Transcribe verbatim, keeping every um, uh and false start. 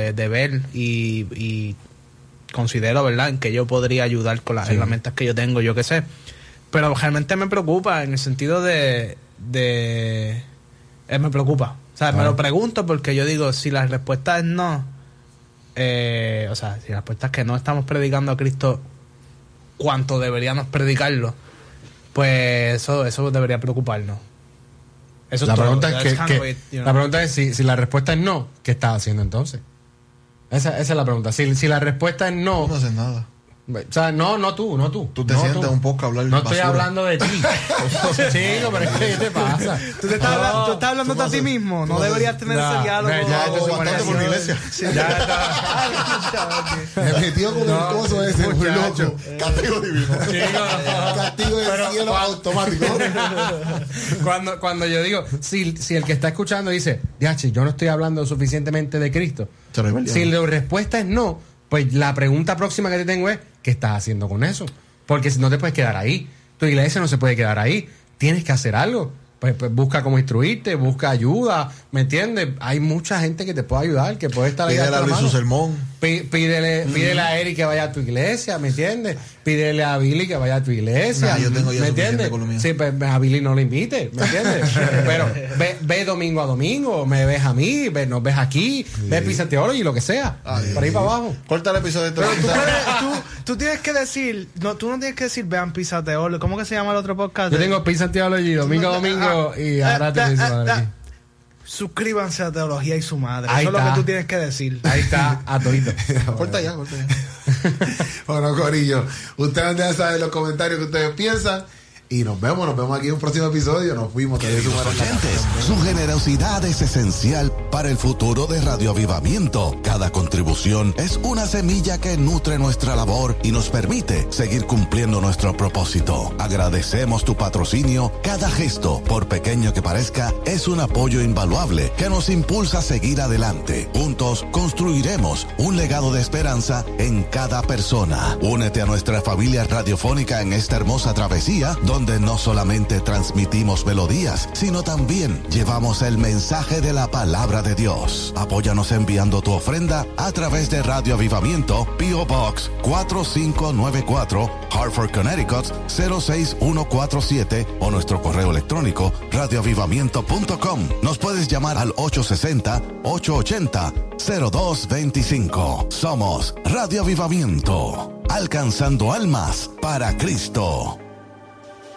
de, de ver y, y considero, ¿verdad?, en que yo podría ayudar con las sí. herramientas que yo tengo, yo qué sé. Pero realmente me preocupa en el sentido de... de eh, me preocupa. O sea, ah. me lo pregunto porque yo digo, si la respuesta es no, eh, o sea, si la respuesta es que no estamos predicando a Cristo cuanto deberíamos predicarlo, pues eso, eso debería preocuparnos. Eso la, es pregunta todo. Es que, que, it, you know? La pregunta es si, si la respuesta es no, ¿qué estás haciendo entonces? Esa, esa es la pregunta. Si, si la respuesta es no... No haces nada. O sea, no, no tú, no tú. Tú te no sientas tú. un poco a hablar No basura. estoy hablando de ti. Chico, pero es que ¿qué te pasa? Tú, te estás, no, hablando, tú estás hablando de a ti mismo. No deberías tener ya, ese diálogo. Ya, ya, no, bastante por la iglesia. Sí, ya está. Me metió con no, el coso ese, muy loco. Castigo divino. Chico, no. Castigo del pero, cielo cuando, automático. cuando, cuando yo digo, si, si el que está escuchando dice, Diachi, yo no estoy hablando suficientemente de Cristo. Si la respuesta es no, pues la pregunta próxima que te tengo es, ¿qué estás haciendo con eso? Porque si no te puedes quedar ahí. Tu iglesia no se puede quedar ahí. Tienes que hacer algo. Pues, pues busca cómo instruirte, busca ayuda, ¿me entiendes? Hay mucha gente que te puede ayudar, que puede estar ahí. Pídele a Luis su sermón. Pí, pídele, mm. pídele a Eric que vaya a tu iglesia, ¿me entiendes? Pídele a Billy que vaya a tu iglesia. Nah, yo tengo ya ¿me entiendes? Sí, pues a Billy no lo invite, ¿me entiendes? Pero ve, ve domingo a domingo, me ves a mí, ve, nos ves aquí, sí. ves Pizza Theology, lo que sea. Ay, por ahí para abajo. Corta el episodio de Pero tú, tú, tú tienes que decir, no, tú no tienes que decir vean Pizza Theology. ¿Cómo que se llama el otro podcast? Yo tengo Pizza Theology domingo a domingo. Y ahora te dice madre aquí. Suscríbanse a Teología y su madre. Ahí Eso está. es lo que tú tienes que decir. Ahí está, a todito. Corta ya, corta ya. Bueno, corillo, ustedes deben saber en los comentarios que ustedes piensan. Y nos vemos, nos vemos aquí en un próximo episodio. Nos fuimos. Oyentes, su generosidad es esencial para el futuro de Radio Avivamiento. Cada contribución es una semilla que nutre nuestra labor y nos permite seguir cumpliendo nuestro propósito. Agradecemos tu patrocinio. Cada gesto, por pequeño que parezca, es un apoyo invaluable que nos impulsa a seguir adelante. Juntos construiremos un legado de esperanza en cada persona. Únete a nuestra familia radiofónica en esta hermosa travesía, donde donde no solamente transmitimos melodías, sino también llevamos el mensaje de la palabra de Dios. Apóyanos enviando tu ofrenda a través de Radio Avivamiento, P O Box cuatro cinco nueve cuatro, Hartford, Connecticut cero seis uno cuatro siete o nuestro correo electrónico radio avivamiento punto com. Nos puedes llamar al ocho seis cero, ocho ocho cero, cero dos dos cinco. Somos Radio Avivamiento, alcanzando almas para Cristo.